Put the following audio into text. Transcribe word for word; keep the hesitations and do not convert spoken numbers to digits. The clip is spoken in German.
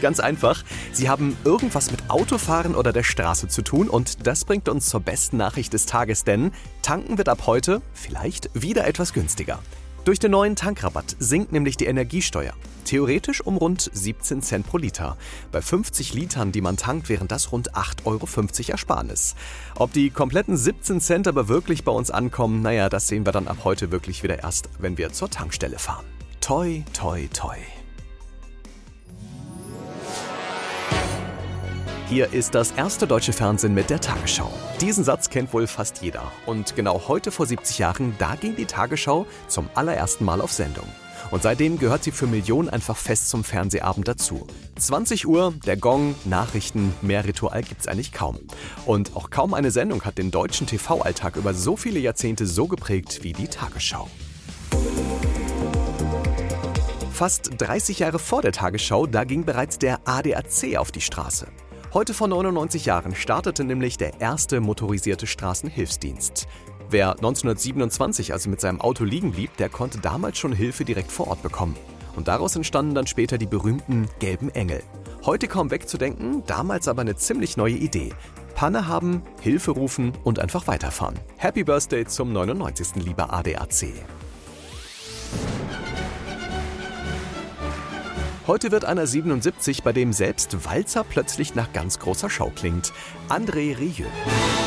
Ganz einfach, sie haben irgendwas mit Autofahren oder der Straße zu tun und das bringt uns zur besten Nachricht des Tages, denn tanken wird ab heute vielleicht wieder etwas günstiger. Durch den neuen Tankrabatt sinkt nämlich die Energiesteuer. Theoretisch um rund siebzehn Cent pro Liter. Bei fünfzig Litern, die man tankt, wären das rund acht Euro fünfzig Ersparnis. Ob die kompletten siebzehn Cent aber wirklich bei uns ankommen, naja, das sehen wir dann ab heute wirklich wieder erst, wenn wir zur Tankstelle fahren. Toi, toi, toi. Hier ist das erste deutsche Fernsehen mit der Tagesschau. Diesen Satz kennt wohl fast jeder. Und genau heute vor siebzig Jahren, da ging die Tagesschau zum allerersten Mal auf Sendung. Und seitdem gehört sie für Millionen einfach fest zum Fernsehabend dazu. zwanzig Uhr, der Gong, Nachrichten, mehr Ritual gibt's eigentlich kaum. Und auch kaum eine Sendung hat den deutschen T V-Alltag über so viele Jahrzehnte so geprägt wie die Tagesschau. Fast dreißig Jahre vor der Tagesschau, da ging bereits der A D A C auf die Straße. Heute vor neunundneunzig Jahren startete nämlich der erste motorisierte Straßenhilfsdienst. Wer neunzehnhundertsiebenundzwanzig also mit seinem Auto liegen blieb, der konnte damals schon Hilfe direkt vor Ort bekommen. Und daraus entstanden dann später die berühmten gelben Engel. Heute kaum wegzudenken, damals aber eine ziemlich neue Idee. Panne haben, Hilfe rufen und einfach weiterfahren. Happy Birthday zum neunundneunzigsten lieber A D A C. Heute wird einer siebenundsiebzig, bei dem selbst Walzer plötzlich nach ganz großer Schau klingt. André Rieu.